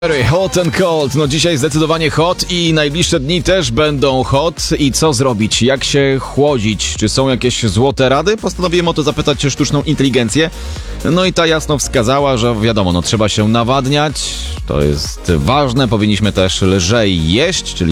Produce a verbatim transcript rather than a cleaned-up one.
Hot and cold, no dzisiaj zdecydowanie hot i najbliższe dni też będą hot. I co zrobić? Jak się chłodzić? Czy są jakieś złote rady? Postanowiłem o to zapytać sztuczną inteligencję. No i ta jasno wskazała, że wiadomo, no trzeba się nawadniać, to jest ważne, powinniśmy też lżej jeść, czyli